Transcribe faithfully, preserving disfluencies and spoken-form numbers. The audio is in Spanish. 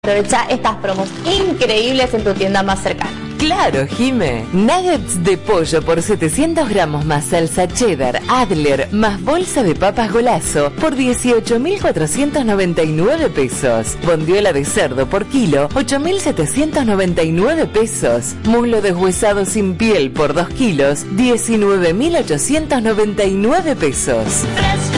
Aprovecha estas promos increíbles en tu tienda más cercana. Claro, Jime. Nuggets de pollo por setecientos gramos más salsa cheddar, Adler, más bolsa de papas Golazo por dieciocho mil cuatrocientos noventa y nueve pesos. Bondiola de cerdo por kilo, ocho mil setecientos noventa y nueve pesos. Muslo deshuesado sin piel por dos kilos, diecinueve mil ochocientos noventa y nueve pesos.